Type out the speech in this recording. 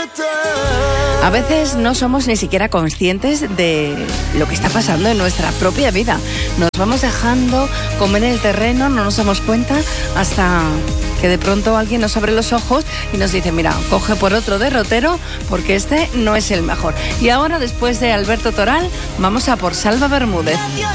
A veces no somos ni siquiera conscientes de lo que está pasando en nuestra propia vida. Nos vamos dejando comer el terreno, no nos damos cuenta hasta que de pronto alguien nos abre los ojos y nos dice, mira, coge por otro derrotero porque este no es el mejor. Y ahora, después de Alberto Toral, vamos a por Salva Bermúdez.